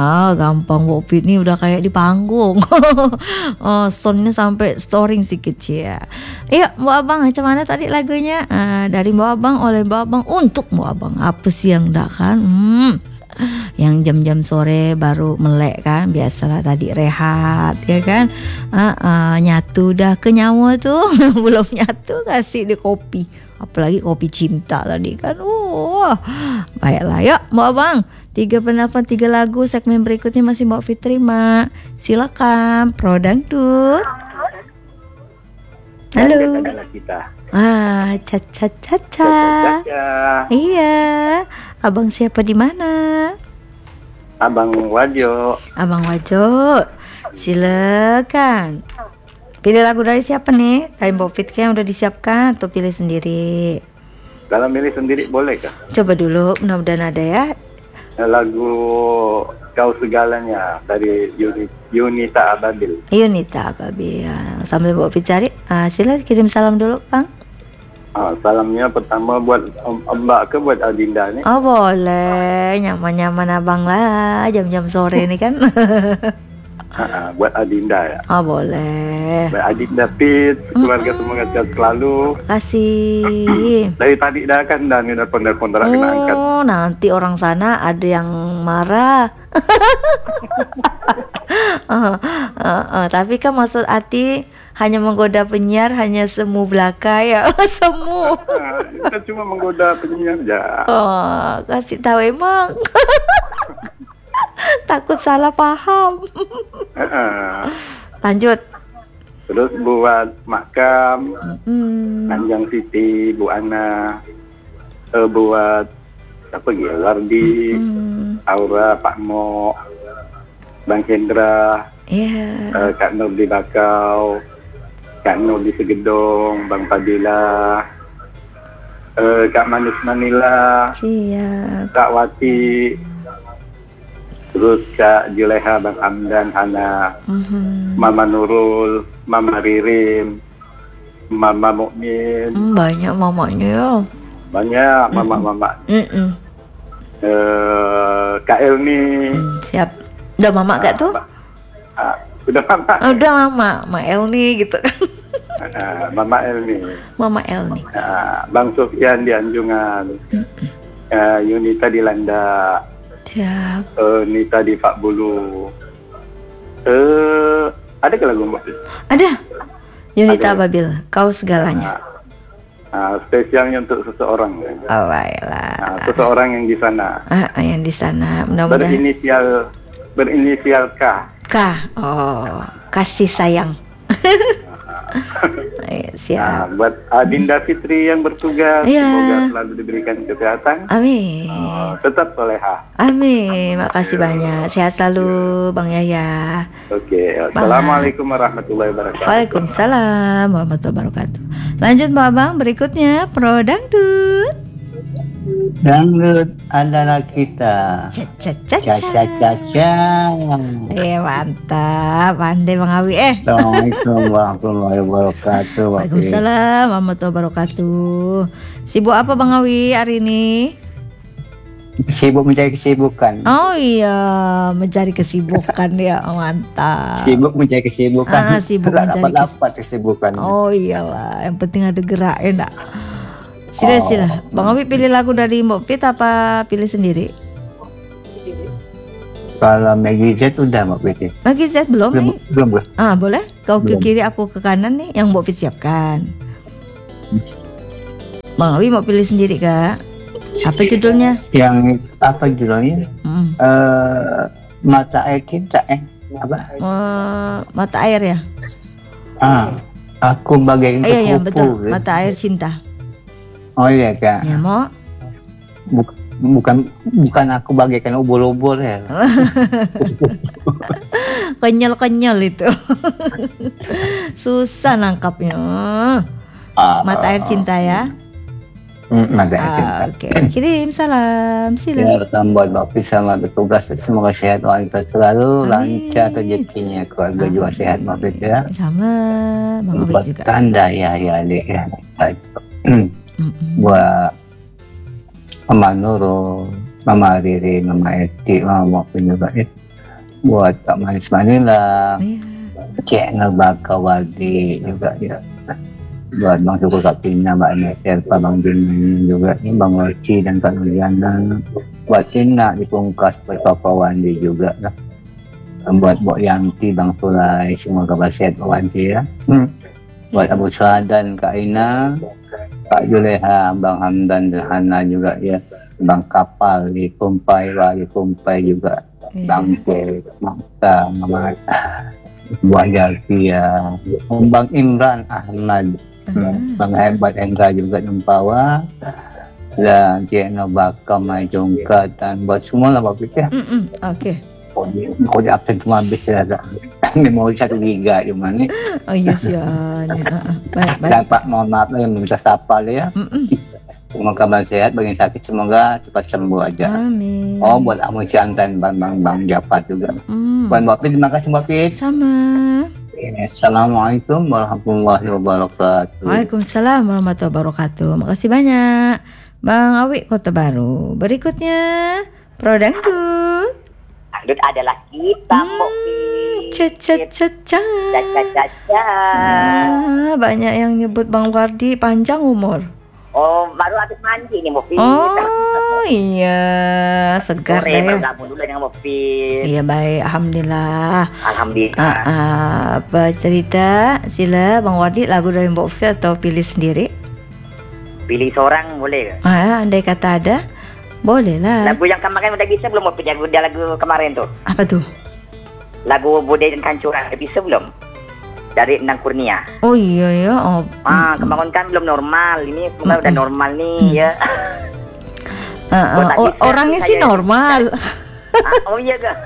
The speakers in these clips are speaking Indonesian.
gampang Mbak Fit nih udah kayak di panggung. Soundnya sampai storing si kecil ya. Iya Mbak Abang, macam mana tadi lagunya? Dari Mbak Abang, oleh Mbak Abang, untuk Mbak Abang. Apa sih yang enggak kan? Yang jam-jam sore baru melek kan, biasalah tadi rehat ya kan. Nyatu dah ke nyawa tuh. Belum nyatu kasih di kopi, apalagi kopi cinta tadi kan. Baiklah yuk Mbak Abang, 3 penelpon 3 lagu. Segmen berikutnya masih Mbak Fit terima. Silakan Pro Dangdut. Halo. Caca. Iya. Abang siapa di mana? Abang Wajo. Abang Wajo. Silakan. Pilih lagu dari siapa nih? Dari Mbak Fit yang udah disiapkan atau pilih sendiri? Kalau milih sendiri boleh kah? Coba dulu, mudah-mudahan ada ya. Lagu Kau Segalanya dari Yunita Ababil. Yunita Ababil. Sambil Mbak Fit cari, silakan kirim salam dulu Bang. Salamnya pertama buat Mbak ke buat Adinda nih. Oh boleh, nyaman-nyaman abang lah jam-jam sore ini kan. Buat Adinda ya. Oh boleh. Buat Adinda Fit, keluarga semoga sehat selalu. Kasih. Dari tadi dah kan dan nelpon kena angkat. Nanti orang sana ada yang marah. Tapi kan maksud hati hanya menggoda penyiar, hanya semu belaka ya. Semu. Kita cuma menggoda penyiar aja. Kasih tahu emang. Takut salah paham. Lanjut. Terus buat Makam, Nanjang Siti, Bu Ana, buat apa lagi? Wardi, Aura, Pak Mo, Bang Hendra, Kak Nur di Bakau, Kak Nur di Segedong, Bang Fadila, Kak Manis Manila, Kak Wati, terus Kak Juleha, Bang Hamdan, Hana, Mama Nurul, Mama Ririn, Mama Mukmin. Banyak mamanya ya. Banyak mama-mama. Kak Elni. Siap. Udah mama gak tuh? Udah mama. Udah mama, Ma Elni gitu kan. Mama Elni. Mama Elni. Bang Sofyan di Anjungan. Yunita di Landa. Siap. Nita di Pak Bulu. Ada ke lagu Mbak? Ada. Yunita Ababil, Kau Segalanya. Spesialnya untuk seseorang. Oh baiklah. Seseorang yang di sana. Yang di sana. Mudah-mudahan. Berinisial K. Oh, kasih sayang. Siap. Buat Adinda Fitri yang bertugas, semoga selalu diberikan kesehatan. Amin. Tetap soleha. Amin. Makasih banyak. Sehat selalu Bang Yaya. Oke. Assalamualaikum warahmatullahi wabarakatuh. Waalaikumsalam warahmatullahi wabarakatuh. Lanjut Mbak Abang, berikutnya Pro Dangdut. Dangdut adalah kita. Caca. Mantap, pandai Bang Awi. Assalamualaikum warahmatullahi wabarakatuh. Waalaikumsalam warahmatullahi wabarakatuh. Sibuk apa Bang Awi hari ini? Sibuk mencari kesibukan. Oh iya, mencari kesibukan ya, mantap. Sibuk mencari kesibukan. Sibuk mencari dapat kesibukan. Oh iyalah, yang penting ada gerak ya enggak? Sila. Bang Awi pilih lagu dari Mbak Fit apa pilih sendiri? Kalau Maggie Z udah Mbak Fit. Maggie Z belum nih? Belum. Boleh? Kau ke kiri, aku ke kanan nih, yang Mbak Fit siapkan. Bang Awi mau pilih sendiri Kak? Apa judulnya? Yang apa judulnya? Mata Air Cinta apa? Mata Air ya? Aku bagaikan kupu. Iya betul, Mata Air Cinta. Oh iya Kak. Ya mau? Bukan aku bagaikan ubur-ubur ya. Kenyal itu. Susah nangkapnya. Mata Air Cinta ya. Mata Air Cinta. Oke. Kirim salam. Ya, tambah Bapak sama bertugas, semoga sehat walafiat selalu, lancar rezekinya, keluarga juga sehat Bapak ya. Sama Bang Awi juga. Tanda ya adik ya. Buat Mama Nurul, Mama Riri, Mama Eti, Mama Mopin juga ya. buat Kak Manis Manila, Iya. channel Bakawati juga ya. Buat Bang Suku Kak Pina, Mbak Neser, Pak Bang Jimmy juga nih, Bang Oci dan Kak Nuliana. Buat Cina di Pungkas, buat Papa Wandi juga lah. Buat Mbok Yanti, Bang Sulai, semua kabar sehat Mbak Wanti ya. Buat Abu Sadan, Kak Ina, Kak Juleha, Bang Hamdan dan Hana juga ya. Bang Kapal di Pumpai, Wali Pumpai juga. Iya. Bang Cek, Makta, Mama Buah Jati ya. Bang Imran Ahmad, Bang Hebat Endra juga Nempawa. Dan Cik Bakam, Mai Jongkat, dan buat semua lah Bapak ya. Oke. Kau di absen cuma habis ya. Memori 1 giga gimana nih. Oh iya sih. Baik. Dan Pak mohon maaf lah yang meminta sapa ya. Semoga kabar sehat, bagi yang sakit semoga cepat sembuh aja. Amin. Oh buat Amu Ciantan, Bang Japat juga. Buat Mbak Pit, terima kasih Mbak Pit. Sama. Assalamualaikum warahmatullahi wabarakatuh. Waalaikumsalam warahmatullahi wabarakatuh. Makasih banyak Bang Awi Kota Baru. Berikutnya Pro Dangdut. Dangdut adalah kita, Mbok Caca. Banyak yang nyebut Bang Wardi panjang umur. Oh, baru habis mandi nih, Mbok. Oh iya, segar deh. Baru dulu dengan Mbok. Iya baik, alhamdulillah. Alhamdulillah. Apa cerita? Sila Bang Wardi, lagu dari Mbok Fi atau pilih sendiri? Pilih seorang boleh ke? Andai kata ada, boleh lah. Lagu yang kemarin udah bisa belum, Mbok? Lagu kemarin tuh. Apa tuh? Lagu Budaya dan Kancuran udah bisa belum? Dari Endang Kurnia. Oh iya ya. Oh. Kemarin kan belum normal. Ini semoga udah normal nih ya. Orangnya sih normal. Oh iya kak.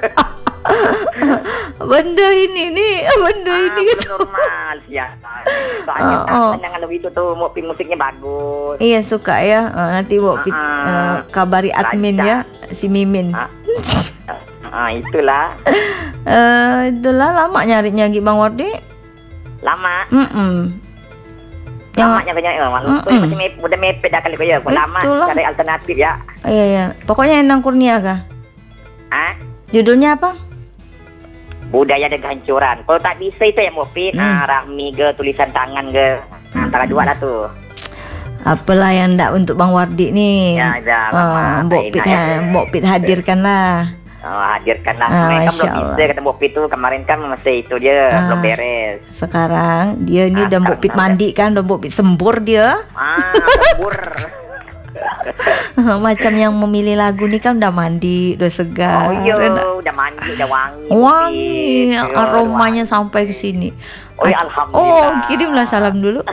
Benda ini kan belum normal ya. Soalnya jangan lebih itu tuh mau musiknya bagus. Iya suka ya. Nanti mau kabari admin ya si Mimin. Itulah. Itulah lama nyarinya Bang Wardi. Lama. Yang Lamanya kayaknya udah mepet dah kali ya. Lama cari alternatif ya. Iya. Pokoknya Endang Kurnia kah? Judulnya apa? Budaya dan Kehancuran. Kalau tak bisa itu ya Mufid. Rahmi ke tulisan tangan ke. Antara dua lah tuh. Apalah yang ndak untuk Bang Wardi nih. Ya, Mbok Pit hadirkan lah. Hadirkanlah. Mereka belum bisa kata Mbok Pit tuh kemarin kan masih itu dia belum beres. Sekarang dia ini udah Mbok Pit mandi kan, udah Mbok Pit sembur dia. Sembur. Macam yang memilih lagu nih kan udah mandi, udah segar. Oh iya, udah mandi, udah wangi. Wangi, aromanya sampai ke sini. Oh ya, alhamdulillah. Oh, kirimlah salam dulu.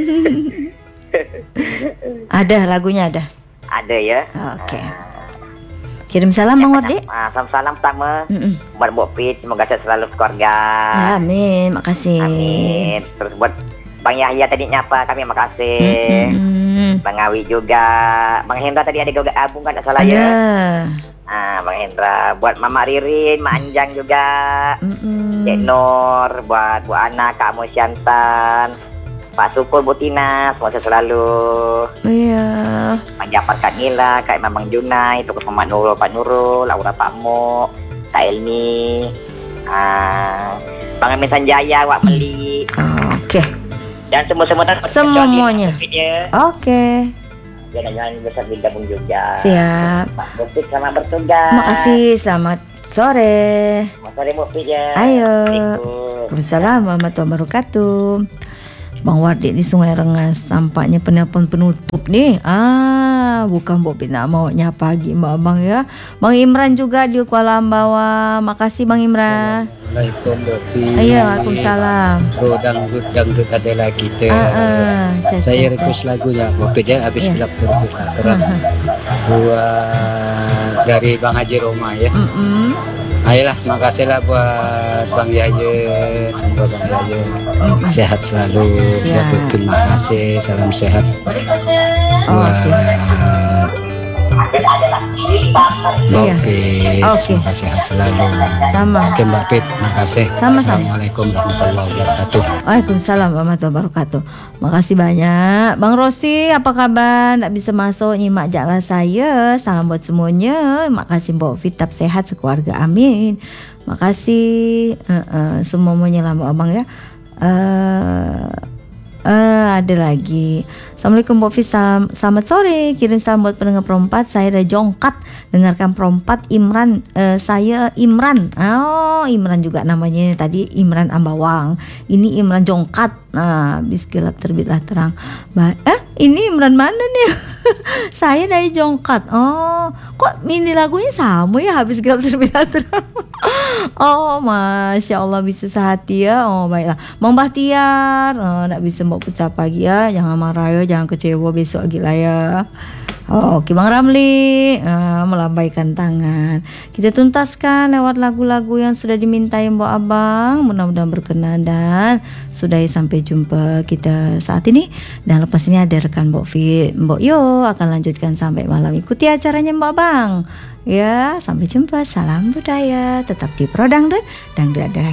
Ada lagunya ada. Ada ya. Oke. Kirim salam Bang Wardi. Salam sama buat Mbok Pit, semoga sehat selalu keluarga. Amin, makasih. Amin. Terus buat Bang Yahya tadi nyapa kami, makasih. Bang Awi juga. Bang Hendra tadi ada gabung kan, salah ya. Bang Hendra, buat Mama Ririn, Mak Anjang juga. Cek Nur, buat Bu Ana, Kak Musyantan, Pak Sukul, Bu Tina, semua sehat selalu. Iya. Bang Jafar, Kak Nila, Kak Imam, Bang Junai, Tukus Muhammad Nurul, Pak Nurul, Laura, Pak Mo, Kak Elmi, Bang Amin Sanjaya, Wak Meli. Oke. Dan semuanya. Oke. Jangan besar bergabung juga. Siap. Pak Mufid selamat bertugas. Makasih, selamat sore. Selamat sore Mufid ya. Ayo. Waalaikumsalam warahmatullahi wabarakatuh. Bang Wardi di Sungai Rengas tampaknya penelpon penutup nih. Bukan Mbok Pit nak mau nyapa pagi Mbak Bang ya. Bang Imran juga di Kuala Ambawa. Makasih Bang Imran. Assalamualaikum Mbak Pit. Iya, Waalaikumsalam. Dangdut adalah kita. Saya request lagunya Mbak Pit ya, habis gelap terang. Buat dari Bang Haji Roma ya. Ayolah, makasihlah buat Bang Yahya, semoga Bang Yahya sehat selalu. Terima kasih, salam sehat buat Mbak Iya. Fit, Oke. semoga sehat selalu. Sama. Oke Mbak Fit, makasih. Sama-sama. Assalamualaikum warahmatullahi wabarakatuh. Waalaikumsalam warahmatullahi wabarakatuh. Makasih banyak. Bang Rosi, apa kabar? Nggak bisa masuk nyimak jala saya. Salam buat semuanya. Makasih Mbak Fit, tetap sehat sekeluarga. Amin. Makasih. Semuanya lah Mbak Abang ya. Ada lagi. Assalamualaikum Mbak Fis, selamat sore. Kirim salam buat pendengar Perempat. Saya dari Jongkat, dengarkan Perempat. Imran, saya Imran. Oh, Imran juga namanya tadi, Imran Ambawang. Ini Imran Jongkat. Nah, bismillah terbitlah terang. Ini Imran mana nih? Saya dari Jongkat. Oh, kok mini lagunya sama ya, habis gelap terbitlah terang. Oh, masya Allah, bisa sehati ya. Oh, baiklah. Mang Bahtiar, nggak bisa mau pecah pagi ya. Jangan marah ya, jangan kecewa besok lagi lah ya. Oh, oke Bang Ramli, melambaikan tangan. Kita tuntaskan lewat lagu-lagu yang sudah dimintai Mbak Abang. Mudah-mudahan berkenan dan sudahi sampai jumpa kita saat ini. Dan lepas ini ada rekan Mbak Fit, Mbak Yo akan lanjutkan sampai malam. Ikuti acaranya Mbak Abang. Ya, sampai jumpa. Salam budaya. Tetap di Pro Dangdut, Dangdut adalah